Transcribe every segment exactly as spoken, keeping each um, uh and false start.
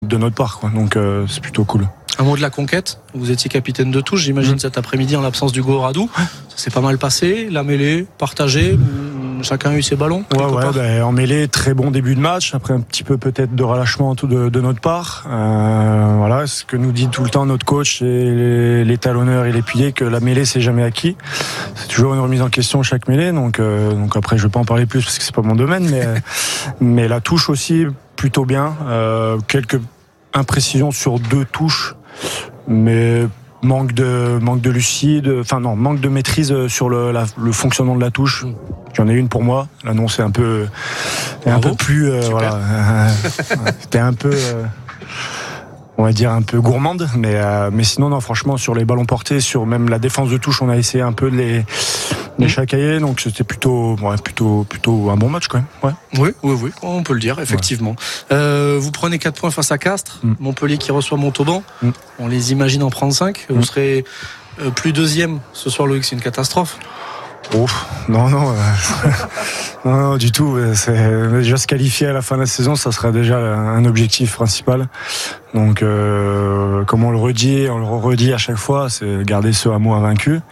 de notre part, quoi. Donc euh, c'est plutôt cool. Un mot de la conquête, vous étiez capitaine de touche, j'imagine, mmh. cet après-midi en l'absence du Radou. Ça s'est pas mal passé, la mêlée, partagée, chacun a eu ses ballons. Ouais, ouais, bah, en mêlée, très bon début de match, après un petit peu peut-être de relâchement de, de notre part. Euh, voilà, ce que nous dit tout le temps notre coach et les, les talonneurs et les piliers, que la mêlée c'est jamais acquis. C'est toujours une remise en question chaque mêlée, donc, euh, donc après je vais pas en parler plus parce que c'est pas mon domaine, mais, mais la touche aussi plutôt bien. Euh, quelques imprécisions sur deux touches, mais manque de manque de lucide, enfin non, manque de maîtrise sur le, la, le fonctionnement de la touche. J'en ai une pour moi. L'annonce est un peu est un peu plus euh, voilà, euh, c'était un peu euh, on va dire un peu gourmande, mais euh, mais sinon non, franchement sur les ballons portés, sur même la défense de touche, on a essayé un peu de les les chacailler, donc c'était plutôt ouais, plutôt plutôt un bon match quand même. Ouais. Oui, oui, oui, on peut le dire effectivement. Ouais. Euh, vous prenez quatre points face à Castres, mm. Montpellier qui reçoit Montauban. Mm. On les imagine en prendre cinq. Vous mm. serez euh, plus deuxième ce soir, Loïc, c'est une catastrophe. Ouf, non, non, euh, non, non, du tout. C'est déjà se qualifier à la fin de la saison, ça sera déjà un objectif principal. Donc, euh, comme on le redit, on le redit à chaque fois, c'est garder ce hameau invaincu.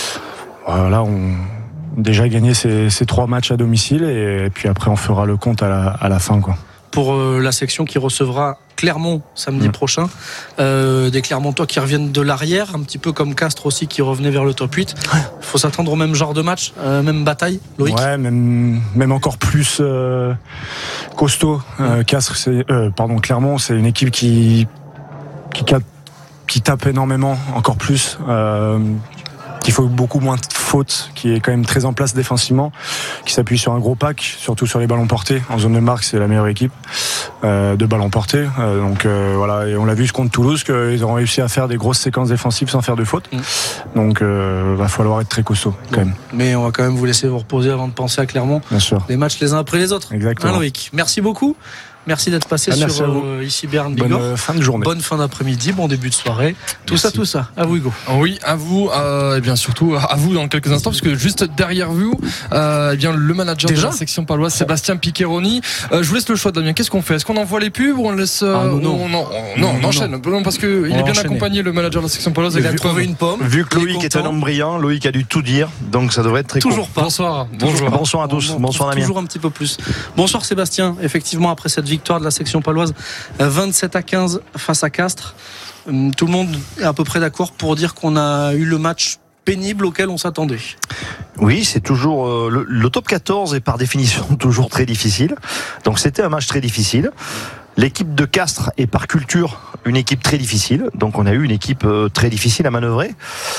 Voilà, on a déjà gagné ces, ces trois matchs à domicile et, et puis après on fera le compte à la, à la fin, quoi. Pour euh, la section qui recevra Clermont samedi mmh. prochain, euh, des Clermontois qui reviennent de l'arrière, un petit peu comme Castres aussi qui revenait vers le top huit. Il faut s'attendre au même genre de match, euh, même bataille, Loïc. Ouais, même, même encore plus euh, costaud. Euh, Castres, c'est, euh, pardon, Clermont, c'est une équipe qui, qui, qui tape énormément, encore plus. Euh, qui faut beaucoup moins de fautes, qui est quand même très en place défensivement, qui s'appuie sur un gros pack, surtout sur les ballons portés. En zone de marque, c'est la meilleure équipe euh, de ballons portés. Euh, donc euh, voilà, et on l'a vu contre Toulouse qu'ils ont réussi à faire des grosses séquences défensives sans faire de fautes. Mmh. Donc euh, va falloir être très costaud quand bon. même. Mais on va quand même vous laisser vous reposer avant de penser à Clermont. Bien sûr. Les matchs les uns après les autres. Exactement. Hein, Loïc. Merci beaucoup. Merci d'être passé ah, sur euh, ici Berne Bigorre. Bonne fin de journée. Bonne fin d'après-midi, bon début de soirée. Tout merci. ça, tout ça. À vous, Hugo. Oui, à vous. Euh, et bien surtout à vous dans quelques instants, parce que juste derrière vous, euh, eh bien le manager Déjà de la section paloise, Sébastien Piccheroni. Euh, je vous laisse le choix, Damien. Qu'est-ce qu'on fait ? Est-ce qu'on envoie les pubs ou on laisse euh, ah, non, non. On, non, on, non, on enchaîne. Non, parce que il est bien accompagné, le manager de la section paloise. Il a trouvé une pomme. Vu que Loïc est un homme brillant, Loïc a dû tout dire, donc ça devrait être très Toujours court. pas. Bonsoir. Bonjour. Bonsoir à tous. Bon, Bonsoir Damien. Toujours un petit peu plus. Bonsoir Sébastien. Effectivement, après cette victoire de la section paloise vingt-sept à quinze face à Castres, tout le monde est à peu près d'accord pour dire qu'on a eu le match pénible auquel on s'attendait. Oui, c'est toujours euh, le, le top quatorze est par définition toujours très difficile. Donc c'était un match très difficile. L'équipe de Castres est par culture une équipe très difficile. Donc on a eu une équipe euh, très difficile à manœuvrer.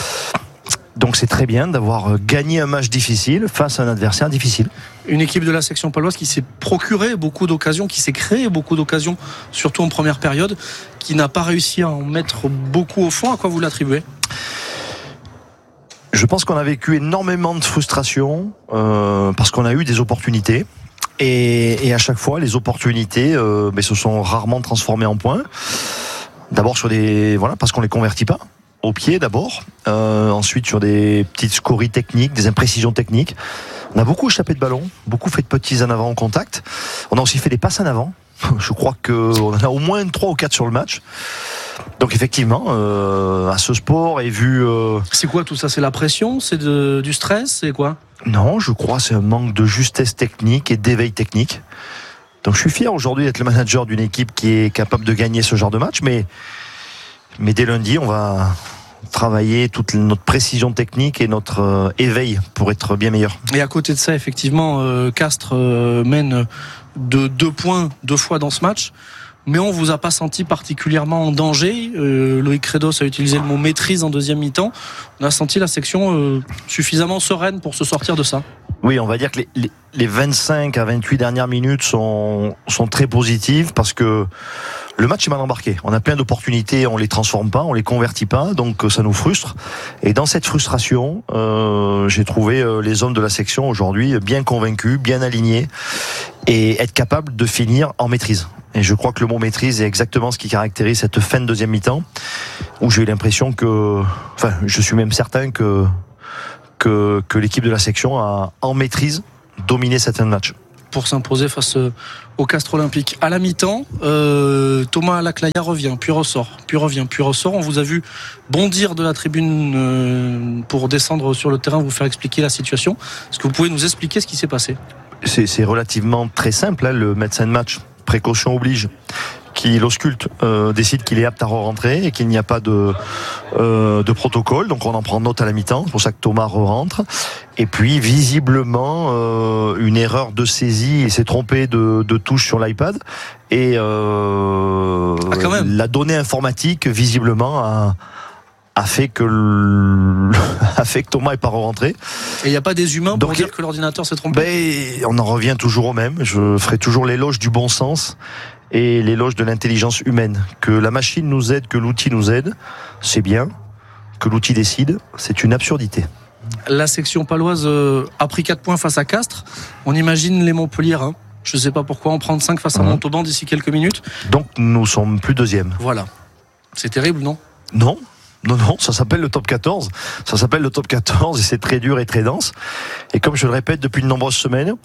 Donc c'est très bien d'avoir gagné un match difficile face à un adversaire difficile. Une équipe de la section paloise qui s'est procuré beaucoup d'occasions, qui s'est créé beaucoup d'occasions, surtout en première période, qui n'a pas réussi à en mettre beaucoup au fond. À quoi vous l'attribuez ? Je pense qu'on a vécu énormément de frustration euh, parce qu'on a eu des opportunités. Et, et à chaque fois, les opportunités euh, mais se sont rarement transformées en points. D'abord sur des voilà parce qu'on les convertit pas. Au pied d'abord, euh, ensuite sur des petites scories techniques, des imprécisions techniques. On a beaucoup échappé de ballon, beaucoup fait de petits en avant en contact. On a aussi fait des passes en avant. Je crois qu'on en a au moins trois ou quatre sur le match. Donc effectivement, euh, à ce sport et vu... Euh... C'est quoi tout ça ? C'est la pression ? C'est de, du stress ? C'est quoi ? Non, je crois que c'est un manque de justesse technique et d'éveil technique. Donc je suis fier aujourd'hui d'être le manager d'une équipe qui est capable de gagner ce genre de match, mais... Mais dès lundi, on va travailler toute notre précision technique et notre euh, éveil pour être bien meilleur. Et à côté de ça, effectivement, euh, Castres euh, mène de deux points deux fois dans ce match. Mais on vous a pas senti particulièrement en danger. Euh, Loïc Credos a utilisé le mot maîtrise en deuxième mi-temps. On a senti la section euh, suffisamment sereine pour se sortir de ça. Oui, on va dire que les, les, les vingt-cinq à vingt-huit dernières minutes sont, sont très positives parce que le match est mal embarqué. On a plein d'opportunités, on les transforme pas, on les convertit pas, donc ça nous frustre. Et dans cette frustration, euh, j'ai trouvé euh, les hommes de la section aujourd'hui bien convaincus, bien alignés et être capables de finir en maîtrise. Et je crois que le mot maîtrise est exactement ce qui caractérise cette fin de deuxième mi-temps, où j'ai eu l'impression que, enfin, je suis même certain que que, que l'équipe de la section a en maîtrise dominé cette fin de match. pour s'imposer face au Castres Olympique. À la mi-temps, euh, Thomas Laclaya revient, puis ressort, puis revient, puis ressort. On vous a vu bondir de la tribune euh, pour descendre sur le terrain, vous faire expliquer la situation. Est-ce que vous pouvez nous expliquer ce qui s'est passé ? c'est, c'est relativement très simple, hein, le médecin de match, précaution oblige, qui l'ausculte euh, décide qu'il est apte à re-rentrer et qu'il n'y a pas de, euh, de protocole, donc on en prend note à la mi-temps, c'est pour ça que Thomas re-rentre. Et puis visiblement euh, une erreur de saisie, il s'est trompé de, de touche sur l'iPad et euh, ah, quand même. La donnée informatique visiblement a, a fait que le, a fait que Thomas n'est pas re-rentré. Et il n'y a pas des humains pour donc, dire que l'ordinateur s'est trompé. Ben, on en revient toujours au même. Je ferai toujours l'éloge du bon sens et l'éloge de l'intelligence humaine. Que la machine nous aide, que l'outil nous aide, c'est bien. Que l'outil décide, c'est une absurdité. La section paloise a pris quatre points face à Castres. On imagine les Montpelliérains. Je ne sais pas pourquoi en prendre cinq face à mmh. Montauban d'ici quelques minutes. Donc nous sommes plus deuxième. Voilà. C'est terrible, non ? Non. Non, non, ça s'appelle le top quatorze. Ça s'appelle le top quatorze et c'est très dur et très dense. Et comme je le répète depuis de nombreuses semaines,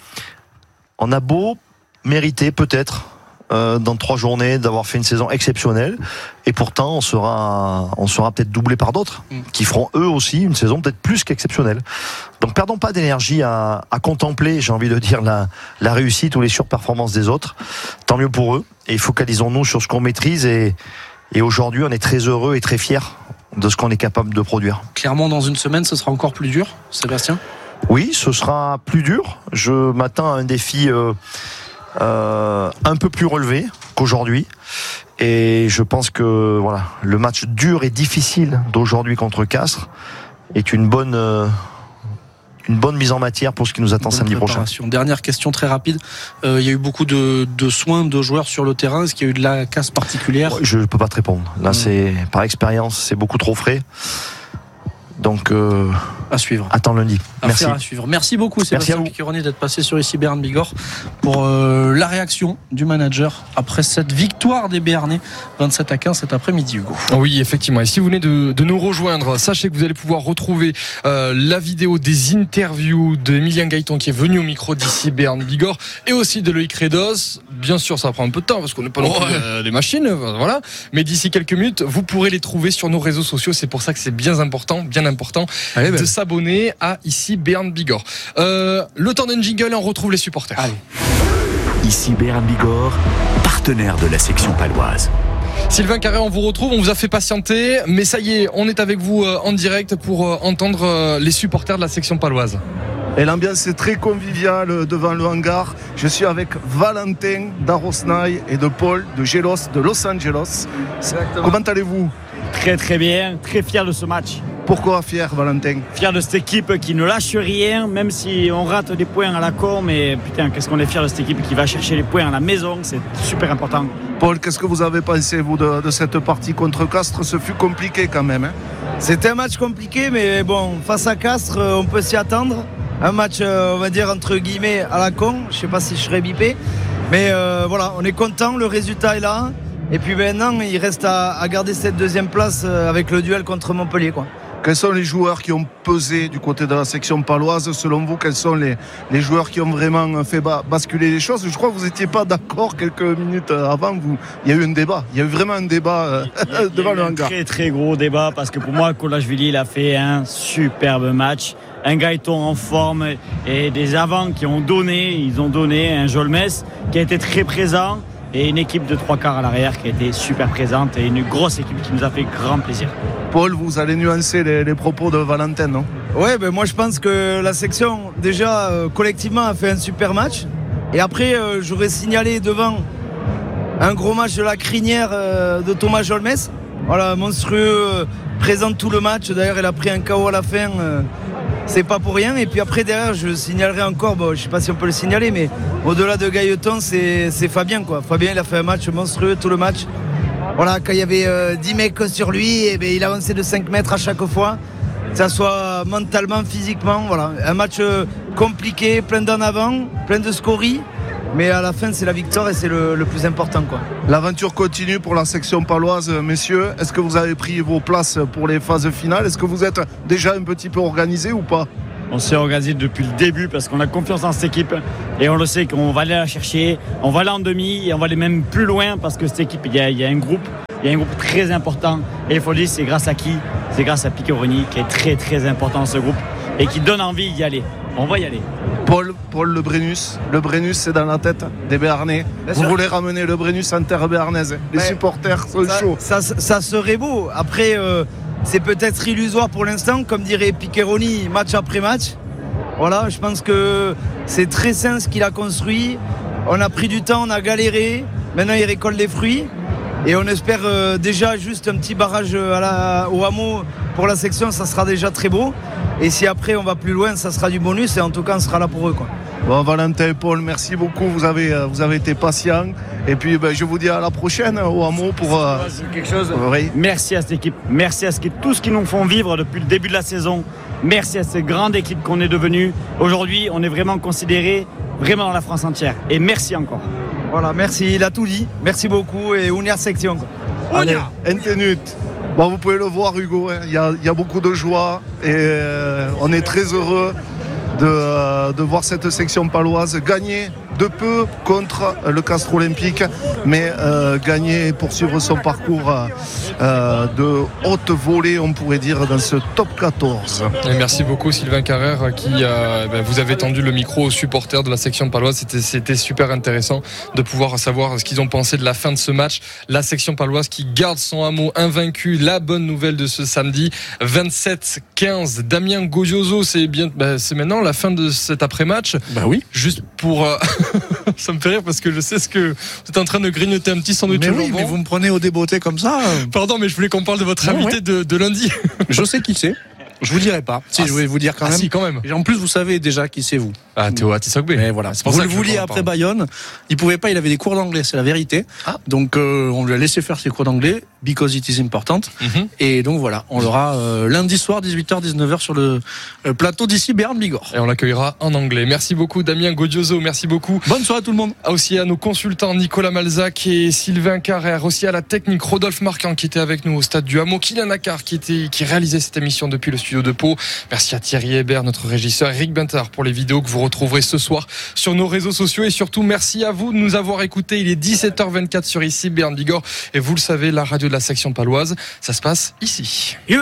on a beau mériter peut-être euh, dans trois journées d'avoir fait une saison exceptionnelle, et pourtant on sera, on sera peut-être doublé par d'autres mmh. qui feront eux aussi une saison peut-être plus qu'exceptionnelle. Donc perdons pas d'énergie à, à contempler, j'ai envie de dire, la, la réussite ou les surperformances des autres. Tant mieux pour eux. Et focalisons-nous sur ce qu'on maîtrise et, et aujourd'hui on est très heureux et très fiers de ce qu'on est capable de produire. Clairement, dans une semaine, ce sera encore plus dur, Sébastien ? Oui, ce sera plus dur. Je m'attends à un défi euh, euh, un peu plus relevé qu'aujourd'hui. Et je pense que voilà, le match dur et difficile d'aujourd'hui contre Castres est une bonne... Euh, une bonne mise en matière pour ce qui nous attend samedi prochain. Dernière question très rapide. Euh, il y a eu beaucoup de, de soins de joueurs sur le terrain. Est-ce qu'il y a eu de la casse particulière ? Je ne peux pas te répondre. Là, mmh. c'est par expérience, c'est beaucoup trop frais. Donc, euh, à suivre. Attends lundi. Merci. À suivre. Merci beaucoup, Sébastien Piccheroni, d'être passé sur ici Béarn Bigorre pour euh, la réaction du manager après cette victoire des Béarnais vingt-sept à quinze cet après-midi, Hugo. Oui, effectivement. Et si vous venez de, de nous rejoindre, sachez que vous allez pouvoir retrouver euh, la vidéo des interviews d'Emilien Gaëton qui est venu au micro d'ici Béarn Bigorre et aussi de Loïc Redos. Bien sûr, ça prend un peu de temps parce qu'on n'est pas non plus euh, des machines, voilà. Mais d'ici quelques minutes, vous pourrez les trouver sur nos réseaux sociaux. C'est pour ça que c'est bien important, bien important Allez, de s'abonner à ici Béarn Bigorre. Euh, le temps d'un jingle et on retrouve les supporters. Allez. Ici Béarn Bigorre, partenaire de la section paloise. Sylvain Carré, on vous retrouve, on vous a fait patienter, mais ça y est, on est avec vous euh, en direct pour euh, entendre euh, les supporters de la section paloise. Et l'ambiance est très conviviale devant le hangar. Je suis avec Valentin d'Arosnaï et de Paul de Gelos, de Los Angeles. Exactement. Comment allez-vous ? Très très bien, très fier de ce match. Pourquoi fier, Valentin ? Fier de cette équipe qui ne lâche rien, même si on rate des points à la con, mais putain, qu'est-ce qu'on est fier de cette équipe qui va chercher les points à la maison, c'est super important. Paul, qu'est-ce que vous avez pensé, vous, de, de cette partie contre Castres ? Ce fut compliqué quand même. Hein ? C'était un match compliqué, mais bon, face à Castres, on peut s'y attendre. Un match, on va dire, entre guillemets, à la con. Je ne sais pas si je serais bipé. Mais euh, voilà, on est content, le résultat est là. Et puis maintenant, il reste à, à garder cette deuxième place avec le duel contre Montpellier, quoi. Quels sont les joueurs qui ont pesé du côté de la section paloise ? Selon vous, quels sont les, les joueurs qui ont vraiment fait bas, basculer les choses ? Je crois que vous n'étiez pas d'accord quelques minutes avant. Vous, il y a eu un débat. Il y a eu vraiment un débat euh, il y a, devant il y a le hangar. Un très très gros débat parce que pour moi, Kolashvili, il a fait un superbe match. Un Gaëton en forme et des avants qui ont donné, ils ont donné un Jolmes qui a été très présent. Et une équipe de trois quarts à l'arrière qui a été super présente et une grosse équipe qui nous a fait grand plaisir. Paul, vous allez nuancer les, les propos de Valentin, non ? Ouais, ben moi je pense que la section déjà euh, collectivement a fait un super match. Et après euh, j'aurais signalé devant un gros match de la crinière euh, de Thomas Jolmes. Voilà, monstrueux, euh, présente tout le match. D'ailleurs il a pris un K O à la fin. Euh, C'est pas pour rien. Et puis après derrière je signalerai encore, bon, je sais pas si on peut le signaler, mais au-delà de Gaëton c'est, c'est Fabien quoi. Fabien il a fait un match monstrueux tout le match. Voilà, quand il y avait euh, dix mecs sur lui, et ben, il avançait de cinq mètres à chaque fois. Que ça soit mentalement, physiquement, voilà. Un match euh, compliqué, plein d'en avant, plein de scories. Mais à la fin c'est la victoire et c'est le, le plus important quoi. L'aventure continue pour la section paloise, messieurs. Est-ce que vous avez pris vos places pour les phases finales ? Est-ce que vous êtes déjà un petit peu organisés ou pas ? On s'est organisé depuis le début parce qu'on a confiance dans cette équipe et on le sait qu'on va aller la chercher. On va aller en demi et on va aller même plus loin parce que cette équipe, il y a, il y a un groupe, il y a un groupe très important. Et il faut le dire, c'est grâce à qui ? C'est grâce à Piccheroni qui est très très important dans ce groupe et qui donne envie d'y aller. On va y aller. Paul, Paul Le Brennus. Le Brennus, c'est dans la tête des Béarnais. Bien Vous sûr. voulez ramener Le Brennus en terre béarnaise. Les ouais. supporters sont ça, chauds. Ça, ça serait beau. Après, euh, c'est peut-être illusoire pour l'instant, comme dirait Piccheroni, match après match. Voilà, je pense que c'est très sain ce qu'il a construit. On a pris du temps, on a galéré. Maintenant, il récolte les fruits. Et on espère euh, déjà juste un petit barrage à la, au hameau pour la section, ça sera déjà très beau. Et si après on va plus loin, ça sera du bonus et en tout cas on sera là pour eux, quoi. Bon, Valentin et Paul, merci beaucoup, vous avez, vous avez été patients. Et puis ben, je vous dis à la prochaine au hameau pour... Euh... quelque chose. Oui. Merci à cette équipe, merci à tout ce qu'ils nous font vivre depuis le début de la saison. Merci à cette grande équipe qu'on est devenue. Aujourd'hui, on est vraiment considéré vraiment dans la France entière. Et merci encore. Voilà, merci, il a tout dit. Merci beaucoup et Ounia section. Allez, Intenut. Bon, vous pouvez le voir, Hugo, il hein. y, y a beaucoup de joie et euh, on est très heureux de, euh, de voir cette section paloise gagner de peu contre le Castres Olympique, mais euh, gagner et poursuivre son parcours euh, de haute volée, on pourrait dire, dans ce top quatorze. Et merci beaucoup Sylvain Carrère qui euh, ben, vous avez tendu le micro aux supporters de la section paloise. C'était, c'était super intéressant de pouvoir savoir ce qu'ils ont pensé de la fin de ce match. La section paloise qui garde son hameau invaincu. La bonne nouvelle de ce samedi, vingt-sept quinze. Damien Gozioso, c'est bien, ben, c'est maintenant la fin de cet après-match. Bah oui. Juste pour euh, ça me fait rire parce que je sais ce que vous êtes en train de grignoter un petit sandwich. Mais oui, mais vous me prenez au débeauté comme ça. Pardon, mais je voulais qu'on parle de votre non, invité ouais. de, de lundi. Je sais qui c'est. Je vous dirai pas. Si, ah, je vais vous dire quand ah, même. Si, quand même. Et en plus, vous savez déjà qui c'est vous. Ah, Théo Atisogbe. Mais voilà. C'est pour vous ça le vouliez après Bayonne. Il pouvait pas. Il avait des cours d'anglais. C'est la vérité. Ah. Donc, euh, on lui a laissé faire ses cours d'anglais because it is important. Mm-hmm. Et donc voilà, on l'aura euh, lundi soir dix-huit heures dix-neuf heures sur le euh, plateau d'ici Berne Bigorre. Et on l'accueillera en anglais. Merci beaucoup Damien Gozioso. Merci beaucoup. Bonne soirée à tout le monde. Aussi à nos consultants Nicolas Malzac et Sylvain Carrère. Aussi à la technique Rodolphe Marquand qui était avec nous au stade du Hameau. Kylian Accard qui était qui réalisait cette émission depuis le studio de Pau. Merci à Thierry Hébert, notre régisseur, Eric Bintard pour les vidéos que vous retrouverez ce soir sur nos réseaux sociaux. Et surtout, merci à vous de nous avoir écoutés. Il est dix-sept heures vingt-quatre sur ici Berne Bigorre. Et vous le savez, la radio de la section paloise, ça se passe ici.